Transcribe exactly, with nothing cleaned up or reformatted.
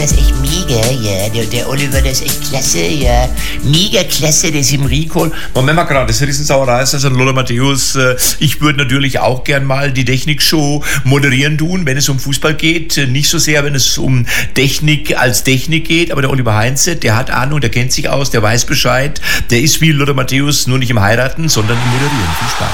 das ist echt mega, ja. Der, der Oliver, das ist echt klasse, ja. Mega klasse, das im Recall. Moment mal gerade, das Riesensauerei ist also Lothar Matthäus. Äh, ich würde natürlich auch gern mal die Technikshow moderieren tun, wenn es um Fußball geht. Nicht so sehr, wenn es um Technik als Technik geht, aber der Oliver Heinze, der hat Ahnung, der kennt sich aus, der weiß Bescheid. Der ist wie Lothar Matthäus, nur nicht im Heiraten, sondern im Moderieren. Viel Spaß.